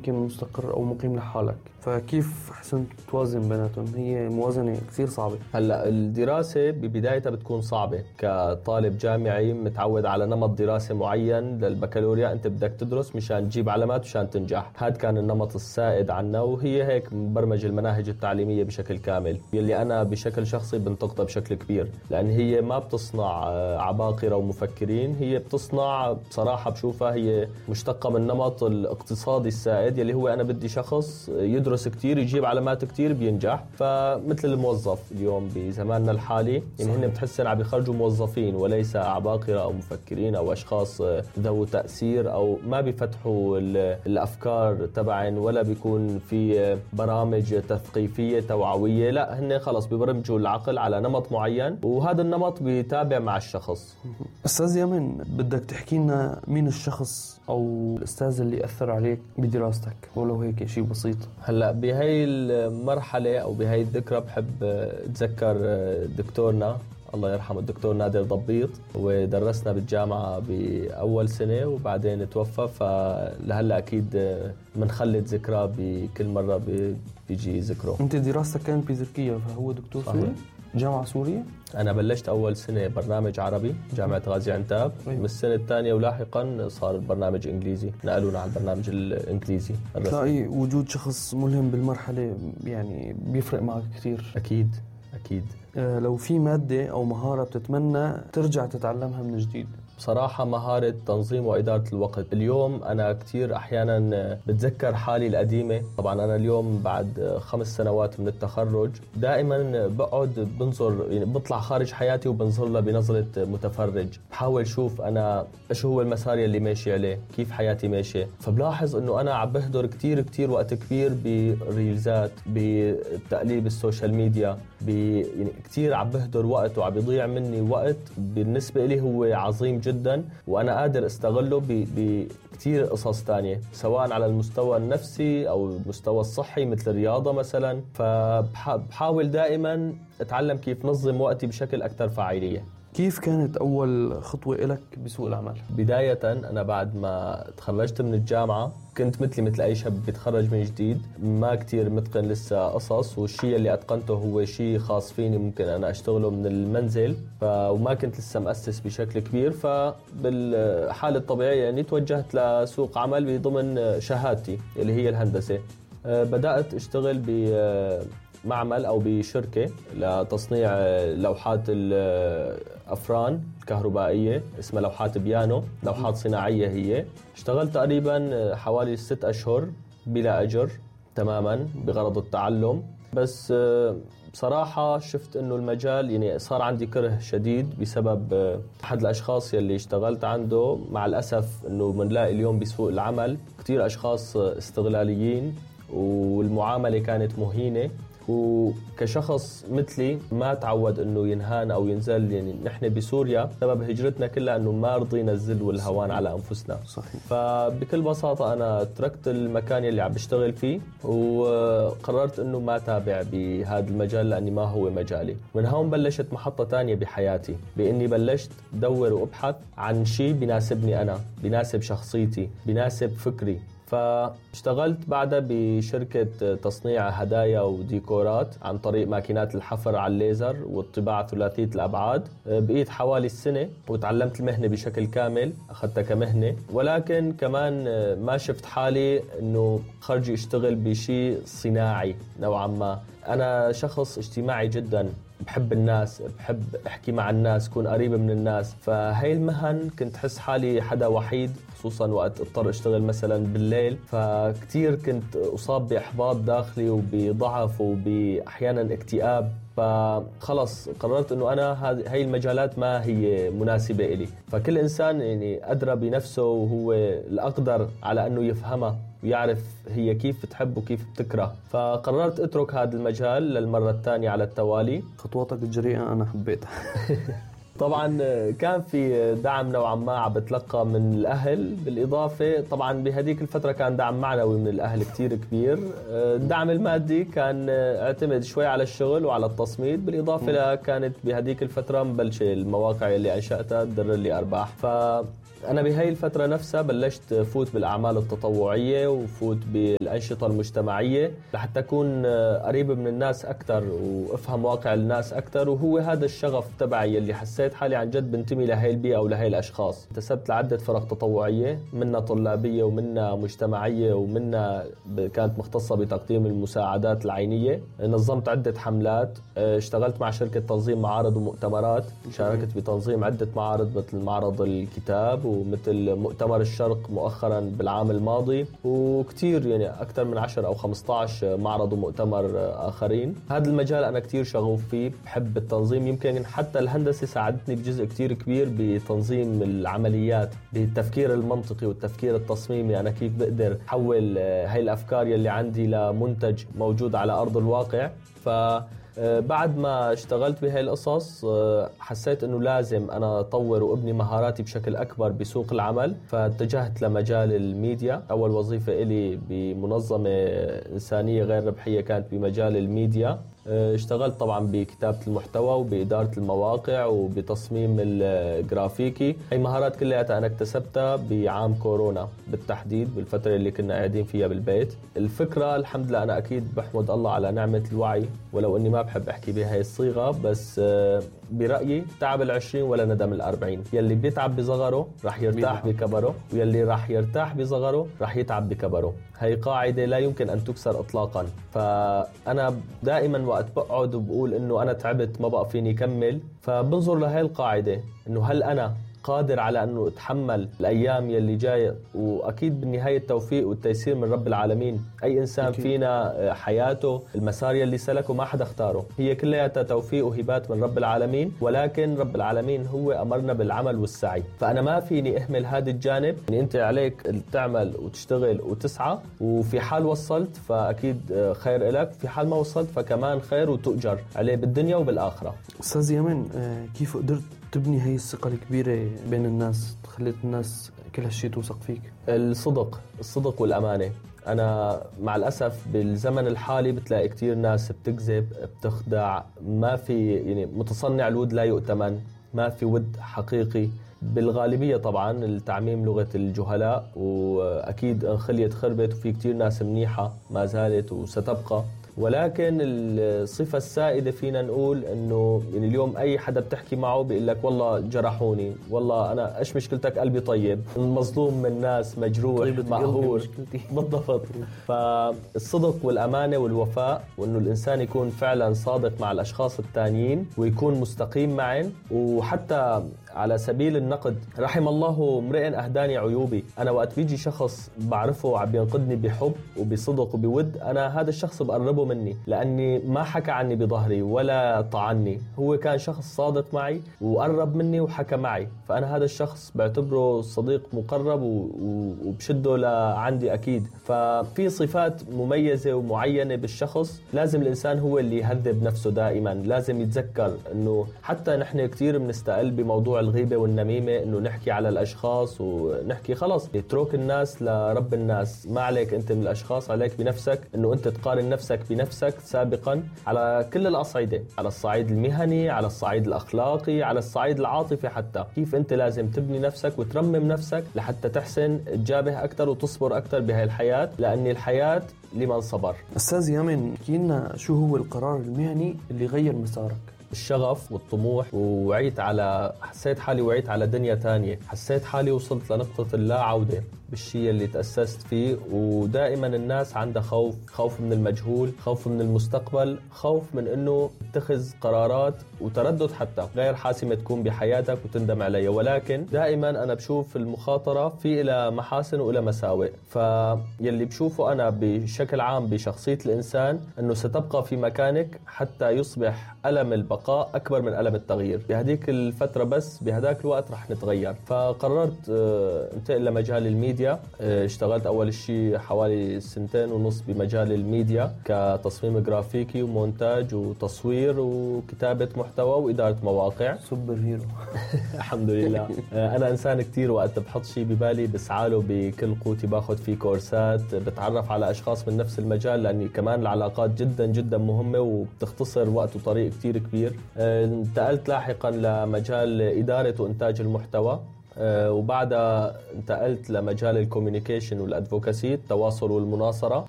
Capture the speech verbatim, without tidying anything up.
يمكن مستقر أو مقيم لحالك، فكيف حسنت توازن بيناتهم؟ هي موازنة كثير صعبة. هلا الدراسة ببدايتها بتكون صعبة. كطالب جامعي متعود على نمط دراسة معين للبكالوريا، أنت بدك تدرس مشان تجيب علامات مشان تنجح. هذا كان النمط السائد عنا، وهي هيك مبرمج المناهج التعليمية بشكل كامل، يلي أنا بشكل شخصي بنتقدها بشكل كبير، لأن هي ما بتصنع عباقرة ومفكرين، هي بتصنع بصراحة بشوفها هي مشتقة من نمط الاقتصادي السائد، يلي هو أنا بدي شخص يدرس كتير يجيب علامات كتير بينجح. فمثل الموظف اليوم بزماننا الحالي، يعني هن بتحسن عم بيخرجوا موظفين وليس عباقرة أو مفكرين أو أشخاص ذو تأثير، أو ما بيفتحوا الأفكار تبعن ولا بيكون في برامج تثقيفية توعوية. لا، هن خلص بيبرمجوا العقل على نمط معين، وهذا النمط بيتابع مع الشخص. أستاذ يمن، بدك تحكي لنا مين الشخص أو الأستاذ اللي أثر عليك بدراستك ولو هيك شيء بسيط؟ هلأ بهاي المرحلة أو بهاي الذكرى بحب أتذكر دكتورنا الله يرحمه، الدكتور نادر ضبيط، ودرسنا بالجامعة بأول سنة وبعدين توفى، فلهلأ أكيد منخلد ذكرى بكل مرة بيجي ذكره. أنت دراستك كانت بتركيا، فهو دكتور سوري؟ جامعة سورية؟ أنا بلشت أول سنة برنامج عربي جامعة غازي عنتاب، من السنة الثانية ولاحقا صار البرنامج إنجليزي، نقلونا على البرنامج الإنجليزي. تلاقي وجود شخص ملهم بالمرحلة يعني بيفرق معك كثير. أكيد أكيد. أه لو في مادة أو مهارة بتتمنى ترجع تتعلمها من جديد؟ بصراحة مهارة تنظيم وإدارة الوقت. اليوم أنا كتير أحيانا بتذكر حالي القديمة. طبعا أنا اليوم بعد خمس سنوات من التخرج دائما بقعد بنظر، يعني بطلع خارج حياتي وبنظر لها بنظرة متفرج، بحاول شوف أنا إيش هو المسار اللي ماشي عليه، كيف حياتي ماشي. فبلاحظ أنه أنا عم بهدر كتير كتير وقت كبير بريلزات، بتقليب السوشيال ميديا، يعني كتير عم بهدر وقت وعم بيضيع مني وقت بالنسبة لي هو عظيم جدا، وأنا قادر استغله بكتير قصص تانية سواء على المستوى النفسي أو المستوى الصحي مثل الرياضة مثلا. فبحاول دائما أتعلم كيف نظم وقتي بشكل أكثر فاعلية. كيف كانت أول خطوة لك بسوق العمل؟ بداية أنا بعد ما تخرجت من الجامعة كنت مثلي مثل أي شاب بيتخرج من جديد، ما كتير متقن لسه قصص، والشيء اللي أتقنته هو شيء خاص فيني ممكن أنا أشتغله من المنزل، ف... وما كنت لسه مؤسس بشكل كبير. فبالحالة الطبيعية يعني توجهت لسوق عمل بضمن شهادتي اللي هي الهندسة. بدأت أشتغل بمعمل أو بشركة لتصنيع لوحات الأفران الكهربائية اسمها لوحات بيانو، لوحات صناعية هي. اشتغلت تقريبا حوالي ست أشهر بلا أجر تماما بغرض التعلم، بس بصراحة شفت انه المجال يعني صار عندي كره شديد بسبب احد الاشخاص يلي اشتغلت عنده. مع الاسف انه بنلاقي اليوم بسوق العمل كتير اشخاص استغلاليين والمعاملة كانت مهينة، وكشخص مثلي ما تعود انه ينهان او ينزل. يعني نحن بسوريا سبب هجرتنا كلها انه ما رضينا الذل والهوان على انفسنا. صحيح. فبكل بساطة انا تركت المكان اللي عم بشتغل فيه وقررت انه ما تابع بهذا المجال لاني ما هو مجالي. من هون بلشت محطة تانية بحياتي، باني بلشت دور وابحث عن شيء بيناسبني انا، بيناسب شخصيتي، بيناسب فكري. فاشتغلت بعدها بشركة تصنيع هدايا وديكورات عن طريق ماكينات الحفر على الليزر والطباعة ثلاثية الأبعاد. بقيت حوالي السنة وتعلمت المهنة بشكل كامل، أخذتها كمهنة، ولكن كمان ما شفت حالي أنه خرجي اشتغل بشيء صناعي نوعا ما. أنا شخص اجتماعي جدا، بحب الناس، بحب احكي مع الناس، كون قريب من الناس. فهي المهن كنت حس حالي حدا وحيد، خصوصا وقت اضطر اشتغل مثلا بالليل. فكتير كنت اصاب باحباط داخلي وبضعف وباحيانا اكتئاب. فخلص قررت انه انا هاي المجالات ما هي مناسبة إلي. فكل انسان يعني ادرى بنفسه وهو الاقدر على انه يفهمها ويعرف هي كيف بتحب وكيف بتكره. فقررت اترك هذا المجال للمرة الثانية على التوالي. خطواتك الجريئة انا حبيتها. طبعا كان في دعم نوعا ما عم بتلقى من الأهل، بالإضافة طبعا بهديك الفترة كان دعم معنوي من الأهل كتير كبير. الدعم المادي كان اعتمد شوي على الشغل وعلى التصميد، بالإضافة م. كانت بهديك الفترة مبلشة المواقع اللي أنشأتها تدر لي أرباح. ف أنا بهاي الفترة نفسها بلشت فوت بالأعمال التطوعية وفوت بالأنشطة المجتمعية لحتى أكون قريب من الناس أكتر وأفهم واقع الناس أكتر، وهو هذا الشغف تبعي اللي حسيت حالي عن جد بنتمي لهي البيئة ولهي الأشخاص. انتسبت لعدة فرق تطوعية، منها طلابية ومنها مجتمعية ومنها كانت مختصة بتقديم المساعدات العينية. نظمت عدة حملات، اشتغلت مع شركة تنظيم معارض ومؤتمرات، شاركت بتنظيم عدة معارض مثل معرض الكتاب ومثل مؤتمر الشرق مؤخرا بالعام الماضي، وكتير يعني أكثر من عشرة أو خمسة عشر معرض ومؤتمر آخرين. هذا المجال أنا كتير شغوف فيه، بحب التنظيم. يمكن حتى الهندسة ساعدتني بجزء كتير كبير بتنظيم العمليات، بالتفكير المنطقي والتفكير التصميمي. أنا كيف بقدر أحول هاي الأفكار يلي عندي لمنتج موجود على أرض الواقع. ف بعد ما اشتغلت بهاي القصص حسيت انه لازم انا اطور وابني مهاراتي بشكل اكبر بسوق العمل، فاتجهت لمجال الميديا. اول وظيفة الي بمنظمة انسانية غير ربحية كانت بمجال الميديا. اشتغلت طبعا بكتابة المحتوى وبإدارة المواقع وبتصميم الجرافيكي. هاي مهارات كلها أنا اكتسبتها بعام كورونا بالتحديد، بالفترة اللي كنا قاعدين فيها بالبيت. الفكرة الحمد لله أنا أكيد بحمد الله على نعمة الوعي، ولو أني ما بحب أحكي بهاي الصيغة، بس برأيي تعب العشرين ولا ندم الأربعين. يلي بيتعب بصغره رح يرتاح بكبره، ويلي رح يرتاح بصغره رح يتعب بكبره. هاي قاعدة لا يمكن أن تكسر إطلاقا. فأنا دائما وقت بقعد وبقول إنه أنا تعبت ما بقى فيني كمل، فبنظر لهاي القاعدة إنه هل أنا قادر على أنه أتحمل الأيام يلي جاية، وأكيد بالنهاية التوفيق والتيسير من رب العالمين. أي إنسان أكيد. فينا حياته المسار يلي سلكه ما حدا اختاره، هي كلها توفيق وهبات من رب العالمين، ولكن رب العالمين هو أمرنا بالعمل والسعي. فأنا ما فيني أهمل هذا الجانب. يعني أنت عليك تعمل وتشتغل وتسعى، وفي حال وصلت فأكيد خير إلك، في حال ما وصلت فكمان خير وتؤجر عليه بالدنيا وبالآخرة. أستاذ يمن، كيف قدرت تبني هاي الثقة الكبيرة بين الناس، خليت الناس كل هالشي توثق فيك؟ الصدق الصدق والأمانة. أنا مع الأسف بالزمن الحالي بتلاقي كتير ناس بتكذب، بتخدع، ما في يعني متصنع الود لا يؤتمن، ما في ود حقيقي بالغالبية. طبعا التعميم لغة الجهلاء، وأكيد انخليت خربت، وفي كتير ناس منيحة ما زالت وستبقى. ولكن الصفة السائدة فينا نقول انه يعني اليوم اي حدا بتحكي معه بيقول لك والله جرحوني، والله انا ايش مشكلتك، قلبي طيب، المظلوم من الناس، مجروح، مقهور. بالضبط. فالصدق والامانة والوفاء، وانه الانسان يكون فعلا صادق مع الاشخاص التانيين ويكون مستقيم معهم. وحتى على سبيل النقد، رحم الله امرئ اهداني عيوبي. انا وقت بيجي شخص بعرفه عم ينقدني بحب وبصدق وبود، انا هذا الشخص بقربه مني، لاني ما حكى عني بظهري ولا طعني، هو كان شخص صادق معي وقرب مني وحكى معي، فانا هذا الشخص بعتبره صديق مقرب وبشده لعندي اكيد. ففي صفات مميزة ومعينة بالشخص لازم الانسان هو اللي يهذب نفسه دائما. لازم يتذكر انه حتى نحن كتير بنستقل بموضوع الغيبة والنميمة، انه نحكي على الاشخاص ونحكي خلص اترك الناس لرب الناس، ما عليك انت من الاشخاص، عليك بنفسك، انه انت تقارن نفسك بنفسك سابقا على كل الاصعدة، على الصعيد المهني، على الصعيد الاخلاقي، على الصعيد العاطفي حتى. كيف انت لازم تبني نفسك وترمم نفسك لحتى تحسن تجابه اكثر وتصبر اكثر بهاي الحياة، لان الحياة لمن صبر. استاذ يامن، احكي لنا شو هو القرار المهني اللي غير مسارك؟ الشغف والطموح، ووعيت على حسيت حالي وعيت على دنيا تانية، حسيت حالي وصلت لنقطة اللا عودة بالشيء اللي تأسست فيه. ودائما الناس عندها خوف، خوف من المجهول، خوف من المستقبل، خوف من انه تتخذ قرارات وتردد حتى غير حاسمة تكون بحياتك وتندم عليها. ولكن دائما انا بشوف المخاطرة في إلى محاسن وإلى مساوئ. فيلي بشوفه انا بشكل عام بشخصية الانسان انه ستبقى في مكانك حتى يصبح ألم البقاء أكبر من ألم التغيير. بهديك الفترة بس بهداك الوقت رح نتغير. فقررت انتقل لمجال الميديا. اشتغلت أول شيء حوالي سنتين ونص بمجال الميديا كتصميم جرافيكي ومونتاج وتصوير وكتابة محتوى وإدارة مواقع. سوبر هيرو. الحمد لله. أنا إنسان كتير وقت بحط شيء ببالي بسعاله بكل قوتي، باخد فيه كورسات، بتعرف على أشخاص من نفس المجال، لأني كمان العلاقات جدا جدا مهمة وبتختصر وقت وطريق كتير كبير. انتقلت لاحقا لمجال إدارة وإنتاج المحتوى. وبعدها انتقلت لمجال الكوميونيكيشن والادفوكاسي، التواصل والمناصرة.